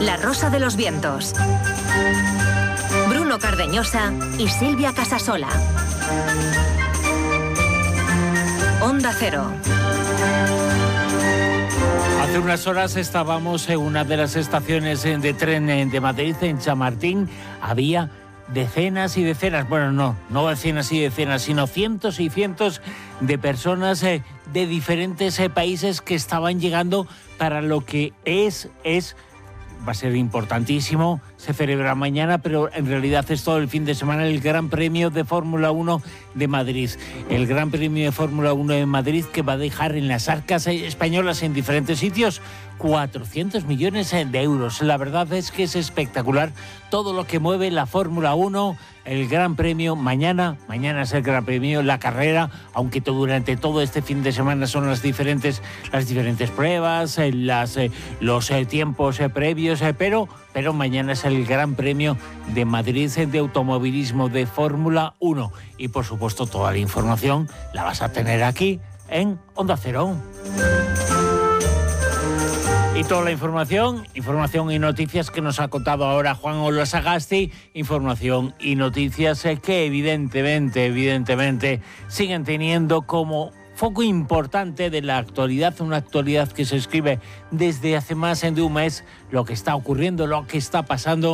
La Rosa de los Vientos. Bruno Cardeñosa y Silvia Casasola. Onda Cero. Hace unas horas estábamos en una de las estaciones de tren de Madrid, en Chamartín. Había decenas y decenas, bueno, no decenas y decenas, sino cientos y cientos de personas de diferentes países que estaban llegando para lo que va a ser importantísimo, se celebra mañana, pero en realidad es todo el fin de semana, el Gran Premio de Fórmula 1 de Madrid. El Gran Premio de Fórmula 1 de Madrid, que va a dejar en las arcas españolas en diferentes sitios 400 millones de euros. La verdad es que es espectacular todo lo que mueve la Fórmula 1, el Gran Premio. Mañana es el Gran Premio, la carrera, aunque durante todo este fin de semana son las diferentes pruebas, los tiempos previos, pero mañana es el Gran Premio de Madrid de automovilismo de Fórmula 1. Y por supuesto toda la información la vas a tener aquí en Onda Cero. Y toda la información y noticias que nos ha contado ahora Juan Olosagasti, información y noticias que evidentemente siguen teniendo como foco importante de la actualidad, una actualidad que se escribe desde hace más de un mes, lo que está ocurriendo, lo que está pasando